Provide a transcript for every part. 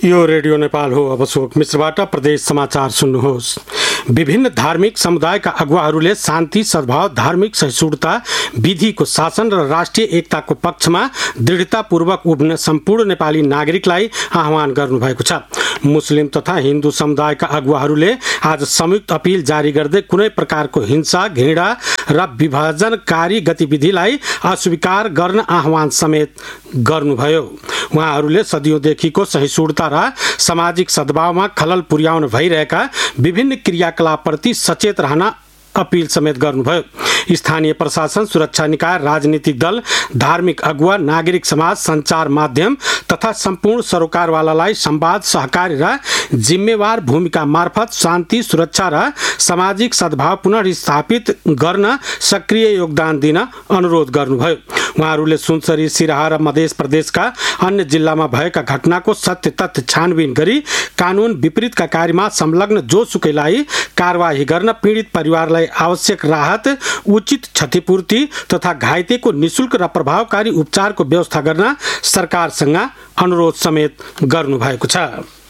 यो रेडियो नेपाल हो। अब अशोक मिश्रबाट प्रदेश समाचार सुन्नुहोस्। विभिन्न धार्मिक समुदायका अगुवाहरूले शान्ति, सद्भाव, धार्मिक सहिष्णुता, विधिको शासन र राष्ट्रिय एकताको पक्षमा दृढतापूर्वक उभिन सम्पूर्ण नेपाली नागरिकलाई आह्वान गर्नुभएको छ। मुस्लिम तथा हिन्दू समुदायका अगुवाहरूले आज संयुक्त अपील जारी गर्दै कुनै प्रकारको हिंसा, घृणा र विभाजनकारी गतिविधिलाई अस्वीकार गर्न आह्वान समेत गर्नुभयो। उहाँहरूले सदियौंदेखिको सहिष्णुता र सामाजिक सद्भावमा खलल पुर्याउन भइरहेका विभिन्न क्रियाकलापप्रति सचेत रहन अपील समेत गर्नुभयो। स्थानीय प्रशासन, सुरक्षा निकाय, राजनीतिक दल, धार्मिक अगुवा, नागरिक समाज, सञ्चार माध्यम तथा सम्पूर्ण सरोकारवालालाई संवाद, सहकारी र जिम्मेवार भूमिका मार्फत शान्ति, सुरक्षा र सामाजिक सद्भाव पुनर्स्थापित गर्न सक्रिय योगदान दिन अनुरोध गर्नुभयो। उहाँहरूले सुनसरी, सिराहा र मध्य प्रदेशका अन्य जिल्लामा भएका घटनाको सत्य तथ्य छानबिन गरी कानुन विपरीतका कार्यमा संलग्न जोसुकैलाई कारवाही गर्न, पीडित परिवारलाई आवश्यक राहत, उचित क्षतिपूर्ति तथा घाइतेको निशुल्क र प्रभावकारी उपचारको व्यवस्था गर्न सरकारसँग अनुरोध समेत गर्नुभएको छ।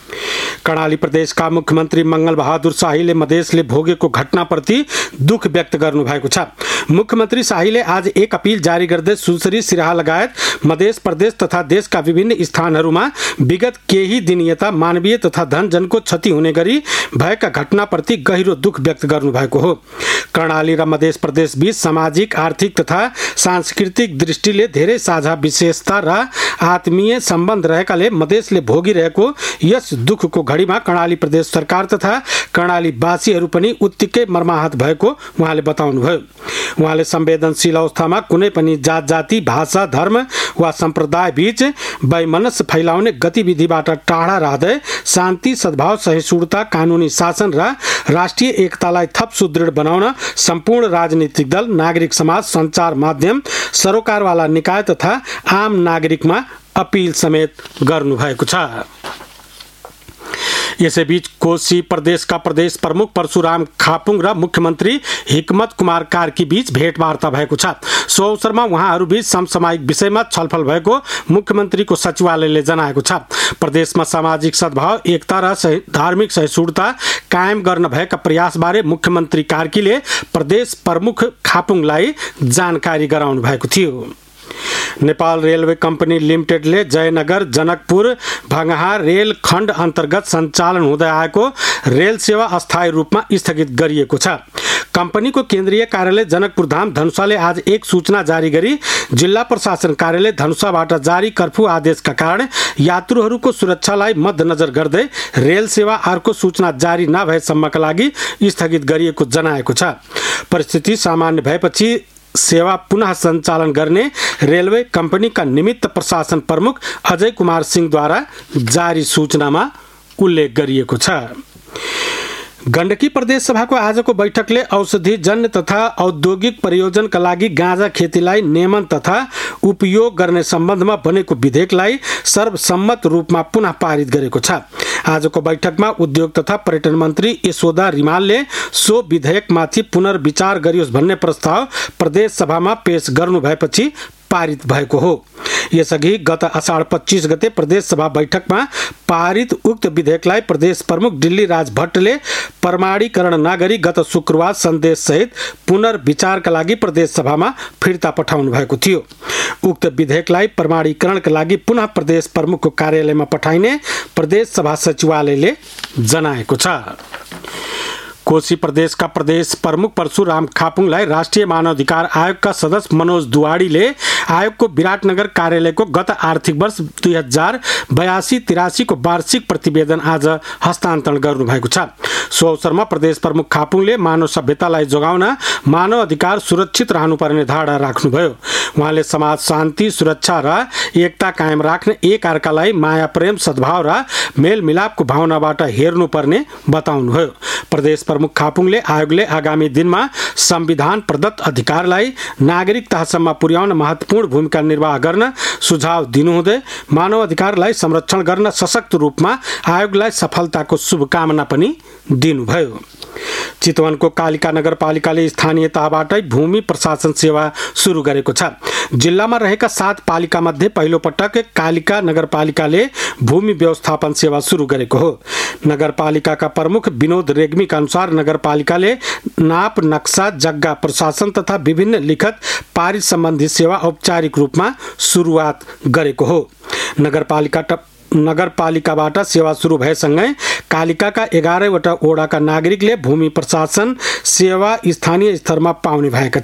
कर्णाली प्रदेशका मुख्यमन्त्री मंगल बहादुर शाहीले मधेसले भोगेको घटनाप्रति दुःख व्यक्त गर्नुभएको छ। मुख्यमन्त्री शाहीले आज एक अपील जारी गर्दै सुनसरी, सिराहा लगायत मध्य प्रदेश तथा देशका विभिन्न स्थानहरूमा विगत केही दिन यता मानवीय तथा धनजनको क्षति हुने गरी भएका घटनाप्रति गहिरो दुःख व्यक्त गर्नुभएको हो। कर्णाली र मध्य प्रदेश बीच सामाजिक, आर्थिक तथा सांस्कृतिक दृष्टिले धेरै साझा विशेषता र आत्मीय सम्बन्ध रहेकाले मधेसले भोगिरहेको यस दुःखको घडीमा कर्णाली प्रदेश सरकार तथा कर्णाली वासीहरू पनि उत्तिकै मर्माहत भएको उहाँले बताउनुभयो। उहाँले संवेदनशील अवस्थामा कुनै पनि जात, जाति, भाषा, धर्म वा सम्प्रदाय बीच वैमनस्य फैलाउने गतिविधिबाट टाढा रहँदै शान्ति, सद्भाव, सहिष्णुता, कानुनी शासन र राष्ट्रिय एकतालाई थप सुदृढ बनाउन सम्पूर्ण राजनीतिक दल, नागरिक समाज, सञ्चार माध्यम, सरोकारवाला निकाय तथा आम नागरिकमा अपील समेत गर्नुभएको छ। यसैबीच कोशी प्रदेशका प्रदेश प्रमुख परशुराम खापुङ र मुख्यमन्त्री हिकमत कुमार कार्की बीच भेटवार्ता भएको छ। सो अवसरमा उहाँहरूबीच समसामयिक विषयमा छलफल भएको मुख्यमन्त्रीको सचिवालयले जनाएको छ। प्रदेशमा सामाजिक सद्भाव, एकता र धार्मिक सहिष्णुता कायम गर्न भएका प्रयासबारे मुख्यमन्त्री कार्कीले प्रदेश प्रमुख खापुङलाई जानकारी गराउनु भएको थियो। Nepal railway company लिमिटेडले Jaynagar, Janakpur, भङ्गहा rail खण्ड अन्तर्गत सञ्चालन हुँदै आएको रेल सेवा अस्थायी रूपमा स्थगित गरिएको छ। कम्पनीको केन्द्रीय कार्यालय जनकपुर धाम धनुषाले आज एक सूचना जारी गरी जिल्ला प्रशासन कार्यालय धनुषाबाट जारी कर्फ्यू आदेशका कारण यात्रुहरूको सुरक्षालाई मध्यनजर गर्दै रेल सेवा अर्को सूचना जारी नभएसम्मका लागि स्थगित गरिएको जनाएको छ। परिस्थिति सामान्य भएपछि सेवा पुनः सञ्चालन गर्ने रेलवे कम्पनीका निमित्त प्रशासन प्रमुख अजय कुमार सिंहद्वारा जारी सूचनामा उल्लेख गरिएको छ। गण्डकी प्रदेश सभाको आजको बैठकले औषधिजन्य तथा औद्योगिक प्रयोजनका लागि गाँजा खेतीलाई नियमन तथा उपयोग गर्ने सम्बन्धमा बनेको विधेयकलाई सर्वसम्मत रूपमा पुनः पारित गरेको छ। आजको बैठकमा उद्योग तथा पर्यटन मन्त्री यशोदा रिमालले सो विधेयकमाथि पुनर्विचार गरियोस् भन्ने प्रस्ताव प्रदेश सभामा पेश गर्नु भएपछि पारित भएको हो। यसअघि गत असाढ 25 गते प्रदेश सभा बैठकमा पारित उक्त विधेयकलाई प्रदेश प्रमुख दिल्ली राज भट्टले प्रमाणीकरण नगरी गत शुक्रबार सन्देश सहित पुनर्विचारका लागि प्रदेश सभामा फिर्ता पठाउनु भएको थियो। उक्त विधेयकलाई प्रमाणीकरणका लागि पुनः प्रदेश प्रमुखको कार्यालयमा पठाइने प्रदेश सभा सचिवालयले जनाएको छ। कोशी प्रदेशका प्रदेश प्रमुख परशुराम खापुङलाई राष्ट्रिय मानवाधिकार आयोगका सदस्य मनोज दुवाडीले आयोगको विराटनगर कार्यालयको गत आर्थिक वर्ष 2082-83 को वार्षिक प्रतिवेदन आज हस्तान्तरण गर्नुभएको छ। सो अवसरमा प्रदेश प्रमुख खापुङले मानव सभ्यतालाई जोगाउन मानव अधिकार सुरक्षित रहनुपर्ने धारणा राख्नुभयो। उहाँले समाज शान्ति, सुरक्षा र एकता कायम राख्न एकअर्कालाई माया, प्रेम, सद्भाव र मेलमिलापको भावनाबाट हेर्नुपर्ने बताउनुभयो। प्रदेश प्रमुख खापुङले आयोगले आगामी दिनमा संविधान प्रदत्त अधिकारलाई नागरिक तहसम्म पुर्याउन महत्त्वपूर्ण भूमिका निर्वाह गर्न सुझाव दिनुहुँदै मानव अधिकारलाई संरक्षण गर्न सशक्त रूपमा आयोगलाई सफलताको शुभकामना पनि दिनुभयो। चितवनको कालिका नगरपालिकाले स्थानीय तहबाटै भूमि प्रशासन सेवा सुरु गरेको छ। जिल्लामा रहेका 7 पालिका मध्ये पहिलो पटक कालिका नगरपालिकाले भूमि व्यवस्थापन सेवा सुरु गरेको हो। नगरपालिकाका प्रमुख विनोद रेग्मीका अनुसार नगरपालिकाले नाप नक्सा जग्गा प्रशासन तथा विभिन्न लिखत पारित सम्बन्धी सेवा औपचारिक रूपमा सुरुवात गरेको हो। नगरपालिकाबाट सेवा सुरु भएसँगै कालिकाका 11 वटा वडाका नागरिकले भूमि प्रशासन सेवा स्थानीय स्तरमा पाउने भएका